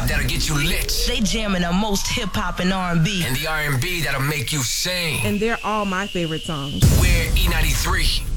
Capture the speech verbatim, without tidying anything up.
that'll get you lit. They jamming the most hip-hop and R and B. And the R and B that'll make you sing. And they're all my favorite songs. We're E ninety-three.